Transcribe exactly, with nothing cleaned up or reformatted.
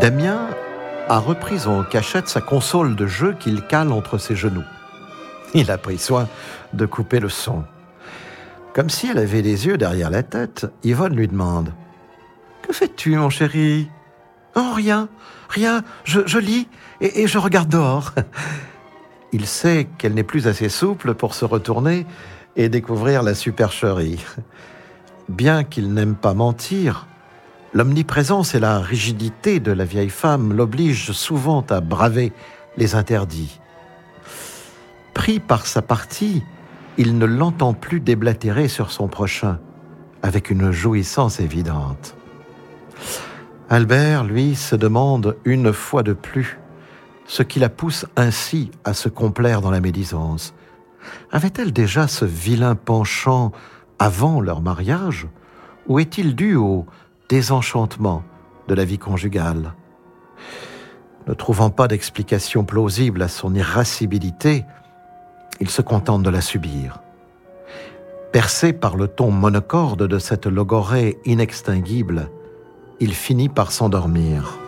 Damien a repris en cachette sa console de jeu qu'il cale entre ses genoux. Il a pris soin de couper le son. Comme si elle avait les yeux derrière la tête, Yvonne lui demande « Que fais-tu, mon chéri ?»« Oh, rien, rien, je, je lis et, et je regarde dehors. » Il sait qu'elle n'est plus assez souple pour se retourner et découvrir la supercherie. Bien qu'il n'aime pas mentir, l'omniprésence et la rigidité de la vieille femme l'obligent souvent à braver les interdits. Pris par sa partie, il ne l'entend plus déblatérer sur son prochain, avec une jouissance évidente. Albert, lui, se demande une fois de plus ce qui la pousse ainsi à se complaire dans la médisance. Avait-elle déjà ce vilain penchant avant leur mariage, ou est-il dû au désenchantement de la vie conjugale? Ne trouvant pas d'explication plausible à son irascibilité, il se contente de la subir. Percé par le ton monocorde de cette logorrhée inextinguible, il finit par s'endormir.